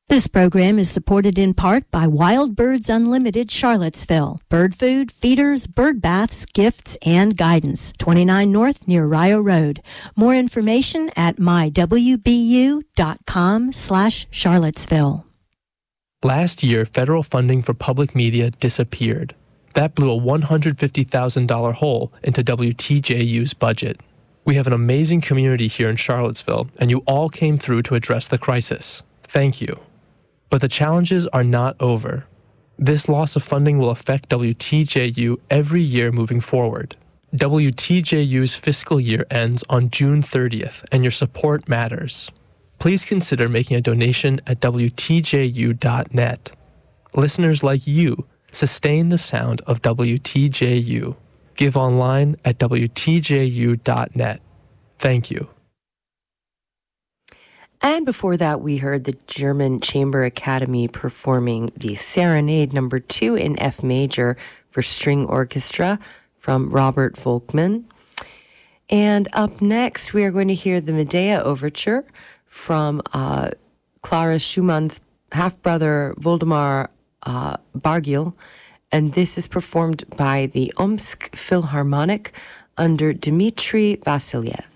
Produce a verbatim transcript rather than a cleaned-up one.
This program is supported in part by Wild Birds Unlimited Charlottesville. Bird food, feeders, bird baths, gifts, and guidance. twenty-nine North near Rio Road. More information at mywbu.com slash Charlottesville. Last year, federal funding for public media disappeared. That blew a one hundred fifty thousand dollars hole into W T J U's budget. We have an amazing community here in Charlottesville, and you all came through to address the crisis. Thank you. But the challenges are not over. This loss of funding will affect W T J U every year moving forward. W T J U's fiscal year ends on June thirtieth, and your support matters. Please consider making a donation at W T J U dot net. Listeners like you sustain the sound of W T J U. Give online at W T J U dot net. Thank you. And before that, we heard the German Chamber Academy performing the Serenade number two in F major for string orchestra from Robert Volkmann. And up next, we are going to hear the Medea Overture from uh, Clara Schumann's half-brother Voldemar uh, Bargil. And this is performed by the Omsk Philharmonic under Dmitry Vasilyev.